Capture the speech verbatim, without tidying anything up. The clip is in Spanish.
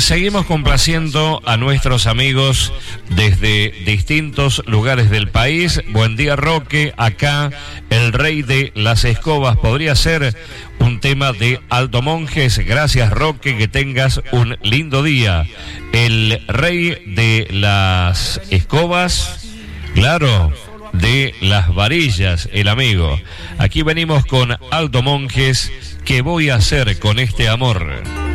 seguimos complaciendo a nuestros amigos desde distintos lugares del país. Buen día, Roque. Acá el rey de las escobas podría ser un tema de Aldo Monjes. Gracias, Roque, que tengas un lindo día. El rey de las escobas, claro, de las varillas, el amigo. Aquí venimos con Aldo Monjes. ¿Qué voy a hacer con este amor?